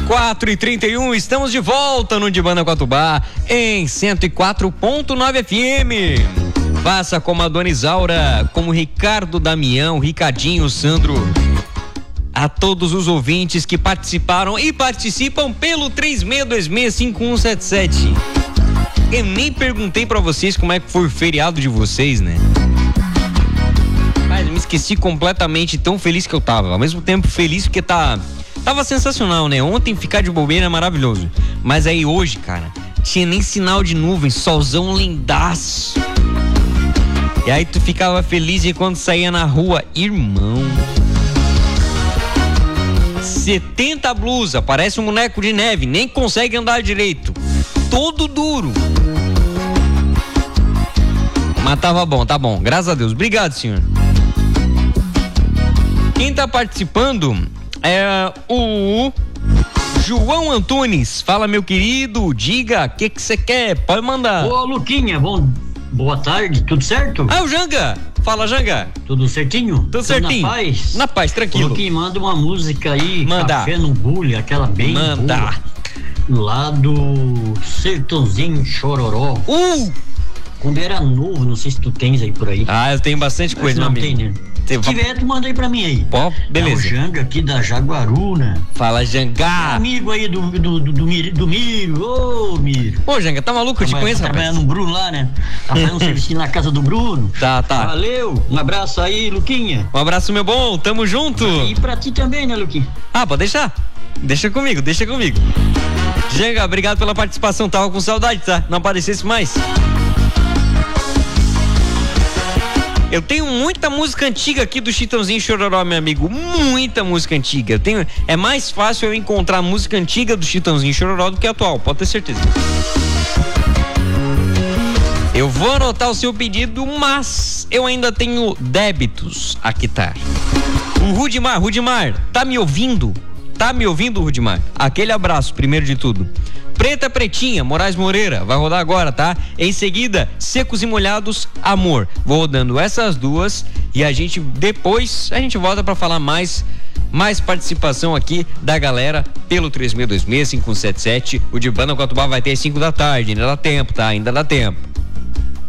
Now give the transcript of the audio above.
4h31, estamos de volta no De Banda Coatubá em 104.9 FM. Faça como a Dona Isaura, como Ricardo Damião, Ricardinho, Sandro, a todos os ouvintes que participaram e participam pelo 36265177. Eu nem perguntei pra vocês como é que foi o feriado de vocês, né? Mas me esqueci completamente, tão feliz que eu tava. Ao mesmo tempo feliz porque tava sensacional, né? Ontem ficar de bobeira é maravilhoso. Mas aí hoje, cara, tinha nem sinal de nuvem, solzão lindaço. E aí tu ficava feliz e quando saía na rua, irmão, 70 blusa, parece um boneco de neve, nem consegue andar direito, todo duro. Mas tava bom, tá bom, graças a Deus. Obrigado, senhor. Quem tá participando é o João Antunes. Fala, meu querido, diga, o que você quer? Pode mandar. Ô, Luquinha, boa tarde, tudo certo? Ah, o Janga. Fala, Janga. Tudo certinho? Tudo certinho. Na paz? Na paz, tranquilo. Ô, Luquinha, manda uma música aí, manda. Café no Bule, aquela bem manda. Boa, lá do Sertãozinho Chororó. Quando era novo, não sei se tu tens aí por aí. Ah, eu tenho bastante coisa, meu amigo. Não tem, né? Se tiver, tu manda aí pra mim aí. Pô, beleza. É o Janga aqui da Jaguaruna. Fala, Janga. Amigo aí do Miro. Ô, Miro. Ô, Janga, tá maluco? Eu te conheço, rapaz. Trabalhando no Bruno lá, né? Tá fazendo um serviço na casa do Bruno. Tá. Valeu. Um abraço aí, Luquinha. Um abraço, meu bom. Tamo junto. E pra ti também, né, Luquinha? Ah, pode deixar. Deixa comigo. Janga, obrigado pela participação. Tava com saudade, tá? Não aparecesse mais. Eu tenho muita música antiga aqui do Chitãozinho Chororó, meu amigo. Muita música antiga. É mais fácil eu encontrar música antiga do Chitãozinho Chororó do que atual, pode ter certeza. Eu vou anotar o seu pedido, mas eu ainda tenho débitos a quitar. O Rudimar, tá me ouvindo? Tá me ouvindo, Rudimar? Aquele abraço, primeiro de tudo. Preta Pretinha, Moraes Moreira, vai rodar agora, tá? Em seguida, Secos e Molhados, Amor. Vou rodando essas duas e depois a gente volta pra falar mais participação aqui da galera pelo 36265177. O De Banda Coatubá vai ter às 5 da tarde, ainda dá tempo, tá? Ainda dá tempo.